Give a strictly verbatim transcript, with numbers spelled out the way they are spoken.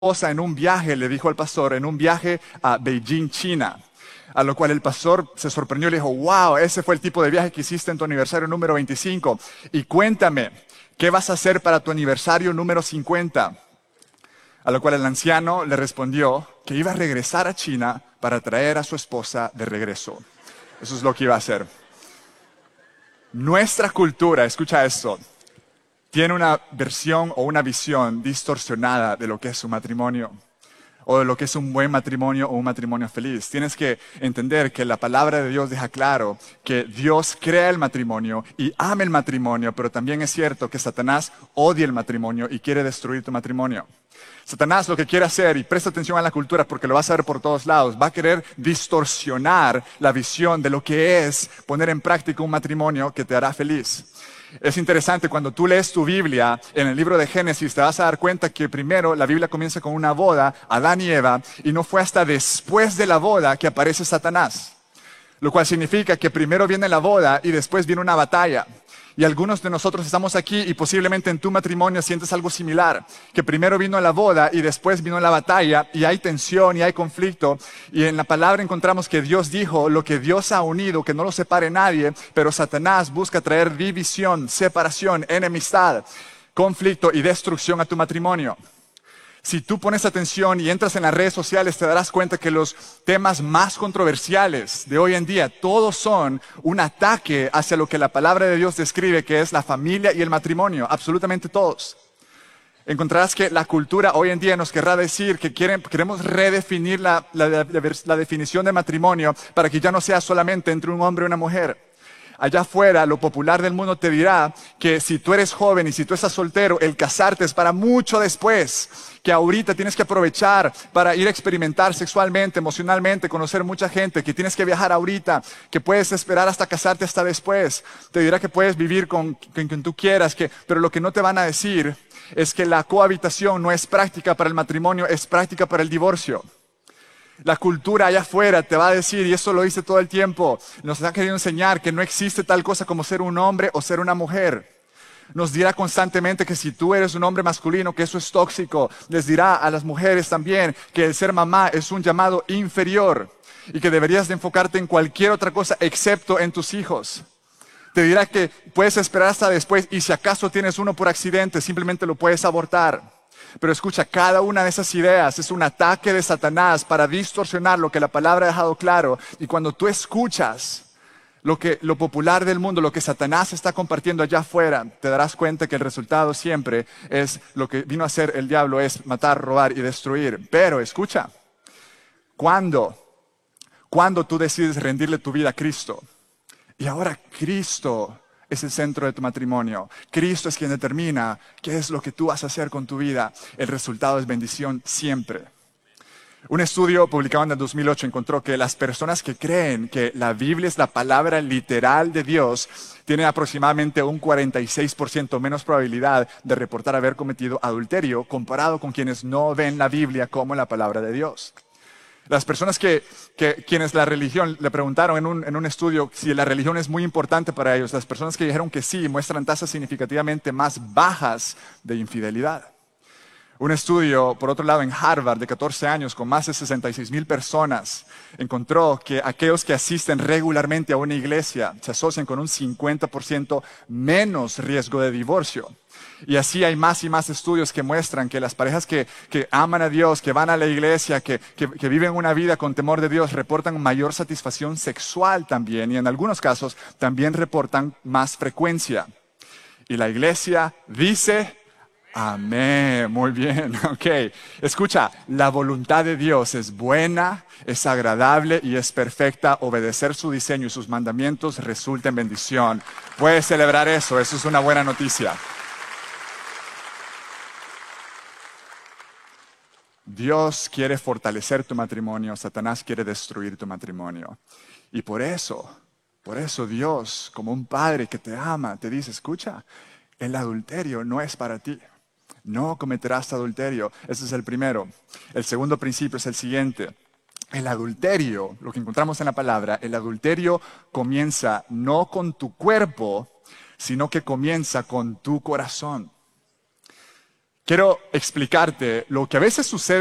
esposa en un viaje, le dijo al pastor, en un viaje a Beijing, China. A lo cual el pastor se sorprendió y le dijo, wow, ese fue el tipo de viaje que hiciste en tu aniversario número veinticinco. Y cuéntame, ¿qué vas a hacer para tu aniversario número cincuenta? A lo cual el anciano le respondió que iba a regresar a China para traer a su esposa de regreso. Eso es lo que iba a hacer. Nuestra cultura, escucha esto, tiene una versión o una visión distorsionada de lo que es un matrimonio o de lo que es un buen matrimonio o un matrimonio feliz. Tienes que entender que la palabra de Dios deja claro que Dios crea el matrimonio y ama el matrimonio, pero también es cierto que Satanás odia el matrimonio y quiere destruir tu matrimonio. Satanás lo que quiere hacer, y presta atención a la cultura porque lo vas a ver por todos lados, va a querer distorsionar la visión de lo que es poner en práctica un matrimonio que te hará feliz. Es interesante, cuando tú lees tu Biblia, en el libro de Génesis, te vas a dar cuenta que primero la Biblia comienza con una boda, Adán y Eva, y no fue hasta después de la boda que aparece Satanás. Lo cual significa que primero viene la boda y después viene una batalla. Y algunos de nosotros estamos aquí y posiblemente en tu matrimonio sientes algo similar, que primero vino la boda y después vino la batalla y hay tensión y hay conflicto. Y en la palabra encontramos que Dios dijo, lo que Dios ha unido, que no lo separe nadie, pero Satanás busca traer división, separación, enemistad, conflicto y destrucción a tu matrimonio. Si tú pones atención y entras en las redes sociales, te darás cuenta que los temas más controversiales de hoy en día, todos son un ataque hacia lo que la palabra de Dios describe, que es la familia y el matrimonio, absolutamente todos. Encontrarás que la cultura hoy en día nos querrá decir que quieren, queremos redefinir la, la, la, la definición de matrimonio para que ya no sea solamente entre un hombre y una mujer. Allá afuera, lo popular del mundo te dirá que si tú eres joven y si tú estás soltero, el casarte es para mucho después. Que ahorita tienes que aprovechar para ir a experimentar sexualmente, emocionalmente, conocer mucha gente, que tienes que viajar ahorita, que puedes esperar hasta casarte hasta después. Te dirá que puedes vivir con quien, quien tú quieras, que, pero lo que no te van a decir es que la cohabitación no es práctica para el matrimonio, es práctica para el divorcio. La cultura allá afuera te va a decir, y eso lo dice todo el tiempo, nos ha querido enseñar que no existe tal cosa como ser un hombre o ser una mujer. Nos dirá constantemente que si tú eres un hombre masculino, que eso es tóxico. Les dirá a las mujeres también que el ser mamá es un llamado inferior y que deberías de enfocarte en cualquier otra cosa excepto en tus hijos. Te dirá que puedes esperar hasta después y si acaso tienes uno por accidente, simplemente lo puedes abortar. Pero escucha, cada una de esas ideas es un ataque de Satanás para distorsionar lo que la palabra ha dejado claro. Y cuando tú escuchas lo, que, lo popular del mundo, lo que Satanás está compartiendo allá afuera, te darás cuenta que el resultado siempre es lo que vino a hacer el diablo, es matar, robar y destruir. Pero escucha, ¿cuándo? Cuando tú decides rendirle tu vida a Cristo. Y ahora Cristo es el centro de tu matrimonio. Cristo es quien determina qué es lo que tú vas a hacer con tu vida. El resultado es bendición siempre. Un estudio publicado en el dos mil ocho encontró que las personas que creen que la Biblia es la palabra literal de Dios tienen aproximadamente un cuarenta y seis por ciento menos probabilidad de reportar haber cometido adulterio comparado con quienes no ven la Biblia como la palabra de Dios. Las personas que, que quienes la religión le preguntaron en un, en un estudio si la religión es muy importante para ellos, las personas que dijeron que sí muestran tasas significativamente más bajas de infidelidad. Un estudio, por otro lado, en Harvard de catorce años con más de sesenta y seis mil personas encontró que aquellos que asisten regularmente a una iglesia se asocian con un cincuenta por ciento menos riesgo de divorcio. Y así hay más y más estudios que muestran que las parejas que, que aman a Dios, que van a la iglesia, que, que, que viven una vida con temor de Dios, reportan mayor satisfacción sexual también y en algunos casos también reportan más frecuencia. Y la iglesia dice, amén, muy bien, ok. Escucha, la voluntad de Dios es buena, es agradable y es perfecta. Obedecer su diseño y sus mandamientos resulta en bendición. Puedes celebrar eso, eso es una buena noticia. Dios quiere fortalecer tu matrimonio, Satanás quiere destruir tu matrimonio. Y por eso, por eso Dios, como un padre que te ama, te dice, escucha, el adulterio no es para ti. No cometerás adulterio. Ese es el primero. El segundo principio es el siguiente. El adulterio, lo que encontramos en la palabra, el adulterio comienza no con tu cuerpo, sino que comienza con tu corazón. quiero explicarte lo que a veces sucede